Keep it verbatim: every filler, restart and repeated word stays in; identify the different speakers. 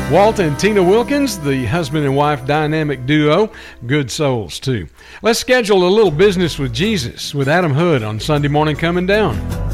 Speaker 1: Walt and Tina Wilkins, the husband and wife dynamic duo, good souls too. Let's schedule a little business with Jesus with Adam Hood on Sunday Morning Coming Down.